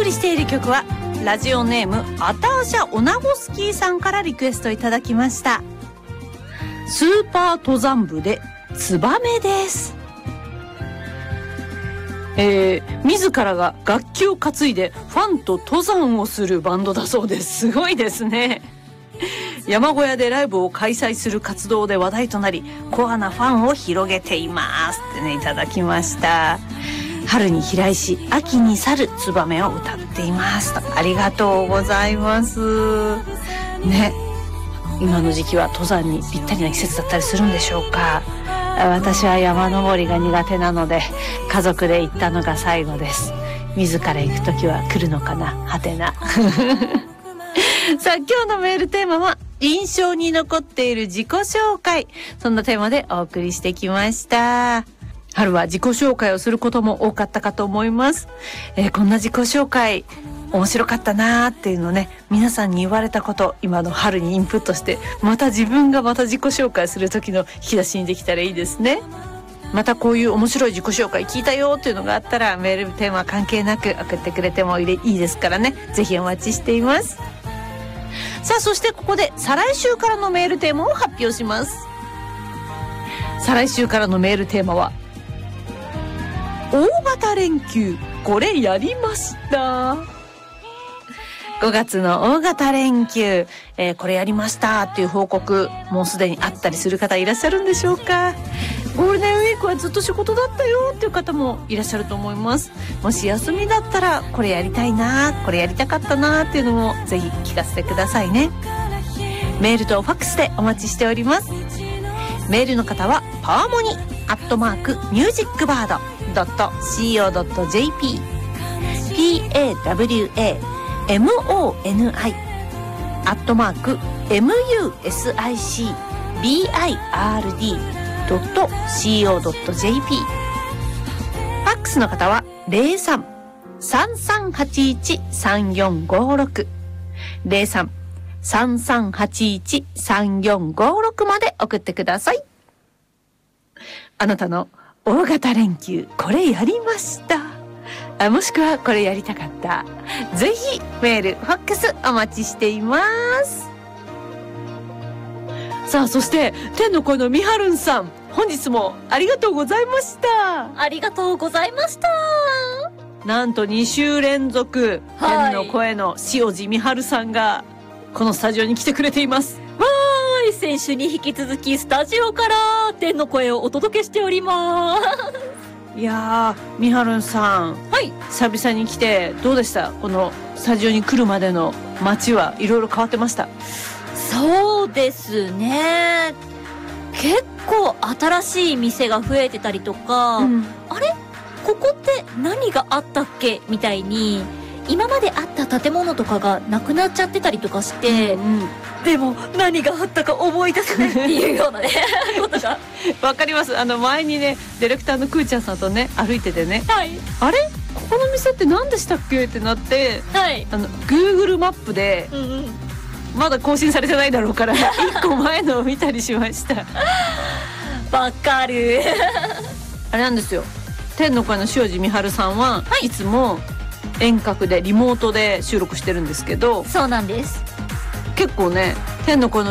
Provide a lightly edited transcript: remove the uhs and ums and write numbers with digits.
りしている曲はラジオネームアターシャオナゴスキーさんからリクエストいただきました。スーパー登山部でツバメです。自らが楽器を担いでファンと登山をするバンドだそうです。すごいですね。山小屋でライブを開催する活動で話題となり、コアなファンを広げていますってね、いただきました。春に飛来し、秋に去るツバメを歌っていますと。ありがとうございますね。今の時期は登山にぴったりな季節だったりするんでしょうか。私は山登りが苦手なので、家族で行ったのが最後です。自ら行くときは来るのかな、はてな。さあ、今日のメールテーマは印象に残っている自己紹介、そんなテーマでお送りしてきました。春は自己紹介をすることも多かったかと思います。こんな自己紹介面白かったなーっていうのね、皆さんに言われたこと、今の春にインプットして、また自分がまた自己紹介する時の引き出しにできたらいいですね。またこういう面白い自己紹介聞いたよっていうのがあったら、メールテーマ関係なく送ってくれてもいいですからね。ぜひお待ちしています。さあ、そしてここで再来週からのメールテーマを発表します。再来週からのメールテーマは、大型連休これやりました。5月の大型連休、これやりましたっていう報告、もうすでにあったりする方いらっしゃるんでしょうか。ゴールデンウィークはずっと仕事だったよっていう方もいらっしゃると思います。もし休みだったら、これやりたいな、これやりたかったなっていうのもぜひ聞かせてくださいね。メールとファックスでお待ちしております。メールの方はパワモニ@musicbird.co.jp PAWAMONI@musicbird.co.jp ファックスの方は 03-3381-3456 03-3381-3456 まで送ってください。あなたの大型連休これやりました、もしくはこれやりたかった、ぜひメールファックスお待ちしています。さあ、そして天の声のみはるんさん、本日もありがとうございました。 ありがとうございました。 なんと2週連続、天の声の塩地みはるさんがこのスタジオに来てくれています。 先週に引き続きスタジオから天の声をお届けしております。 いやー、みはるんさん、 はい、 久々に来てどうでした？このスタジオに来るまでの街はいろいろ変わってました？ そうですね、結構新しい店が増えてたりとか、あれここって何があったっけみたいに今まであった建物とかがなくなっちゃってたりとかして、でも何があったか思い出せないっていうようなねことがわかります。前にね、ディレクターのくーちゃんさんとね歩いててね、 はい、 あれここの店って何でしたっけってなって、 はい、 Google マップで、まだ更新されてないだろうから1個前のを見たりしました。 わかるあれなんですよ、天の声の塩地みはるさんは、いつも遠隔でリモートで収録してるんですけど、 そうなんです。 結構ね、天の声の